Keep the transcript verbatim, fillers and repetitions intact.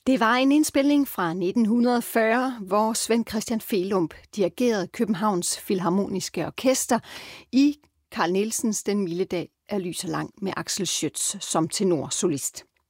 Det var en indspilning fra nitten fyrre, hvor Svend Christian Felump dirigerede Københavns Filharmoniske Orkester i Carl Nielsens Den milde dag er lys og lang med Axel Schütz som tenorsolist.